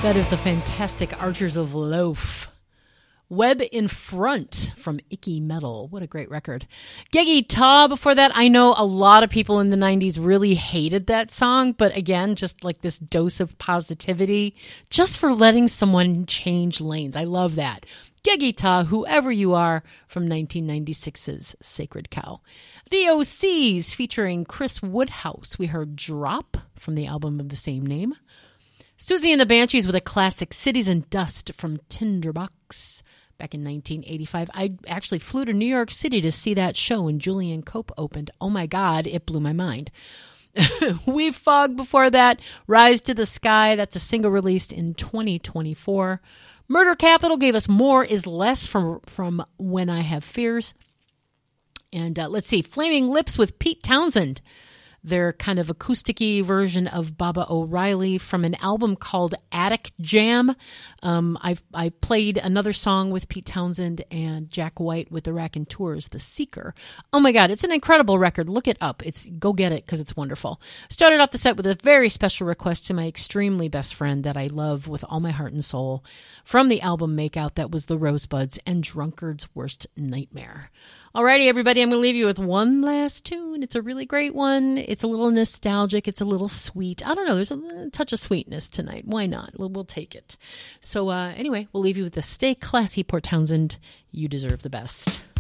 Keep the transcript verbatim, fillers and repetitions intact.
That is the fantastic Archers of Loaf. Web in Front from Icky Metal. What a great record. Geggy Ta before that. I know a lot of people in the nineties really hated that song, but again, just like this dose of positivity, just for letting someone change lanes. I love that. Geggy Ta, whoever you are, from nineteen ninety-six's Sacred Cow. The O Cs featuring Chris Woodhouse. We heard Drop from the album of the same name. Susie and the Banshees with a classic, Cities and Dust from Tinderbox back in nineteen eighty-five. I actually flew to New York City to see that show when Julian Cope opened. Oh my God, it blew my mind. We Fog before that, Rise to the Sky. That's a single released in twenty twenty-four. Murder Capital gave us More Is Less from, from When I Have Fears. And uh, let's see, Flaming Lips with Pete Townsend. Their kind of acoustic-y version of Baba O'Reilly from an album called Attic Jam. Um, I've I played another song with Pete Townsend and Jack White with the Raconteurs, The Seeker. Oh my God, it's an incredible record. Look it up. It's go get it because it's wonderful. Started off the set with a very special request to my extremely best friend that I love with all my heart and soul from the album Makeout. That was The Rosebuds and Drunkard's Worst Nightmare. Alrighty, everybody, I'm going to leave you with one last tune. It's a really great one. It's a little nostalgic. It's a little sweet. I don't know. There's a touch of sweetness tonight. Why not? We'll, we'll take it. So uh, anyway, we'll leave you with the Stay Classy, Port Townsend. You deserve the best.